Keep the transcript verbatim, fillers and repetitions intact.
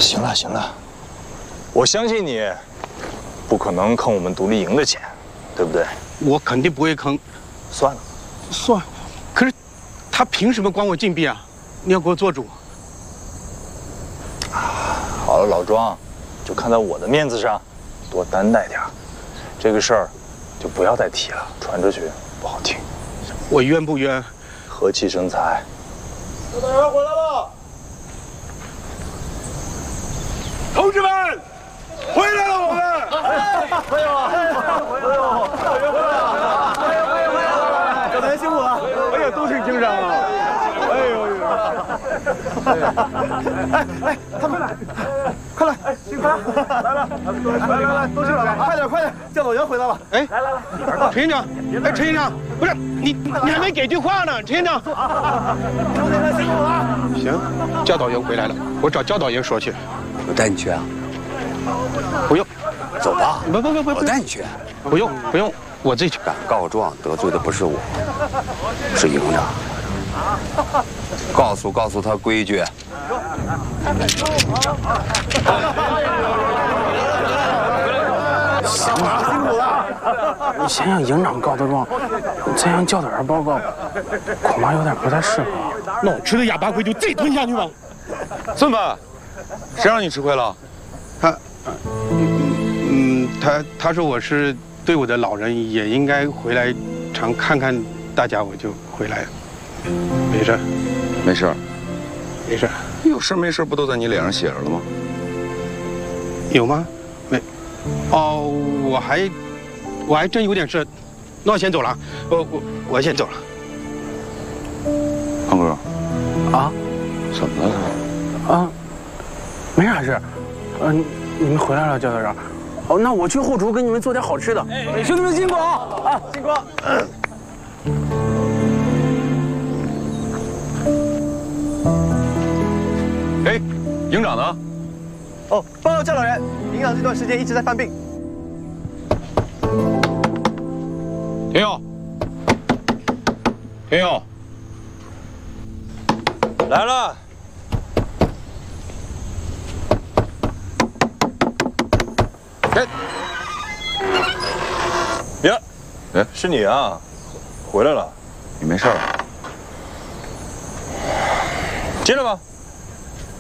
行了行了，我相信你，不可能坑我们独立营的钱，对不对？ 我肯定不会坑。 算了， 算，可是他凭什么关我禁闭啊？你要给我做主。 好了，老庄，就看在我的面子上，多担待点儿。这个事儿就不要再提了，传出去不好听。 我冤不冤？ 和气生财。 教导员回来了。 同志们，回来了！我们， 哎呦，哎呦，哎呦，教员回来了！哎呦，哎呦，哎呦，教员辛苦了！ 哎呀，都挺精神啊！哎呦呦！ 哎哎，他们来，快来！哎，辛苦了！来了，来来来，都辛苦了！快点快点，教导员回来了！ 哎，来来来，陈营长，哎，陈营长，不是你，你还没给句话呢，陈营长。 兄弟们辛苦了！ 行，教导员回来了，我找教导员说去。 我带你去啊？ 不用， 走吧。 不不不不， 我带你去。 不用不用，我自己去。 敢告状得罪的不是我，是营长。告诉告诉他规矩。 行了，辛苦了。你先让营长告的状，再让教导员报告，恐怕有点不太适合。 那我吃了哑巴亏就自己吞下去吧。 孙子。 谁让你吃亏了？ 他，嗯嗯，他他说我是对我的老人，也应该回来常看看大家，我就回来了。没事， 没事， 没事。 有事没事不都在你脸上写着了吗？ 有吗？没。哦，我还我还真有点事，那我先走了。我我我先走了。 胖哥， 啊？ 怎么了他？啊？ 没啥事，嗯、呃，你们回来了，教导员。哦，那我去后厨给你们做点好吃的。哎，兄弟们辛苦啊！啊，辛苦。 哎，营长呢？ 哦，报告教导员，营长这段时间一直在犯病。 停用，停用。 来了。 哎， 呀， 哎， 是你啊，回来了， 你没事吧？ 进来吧。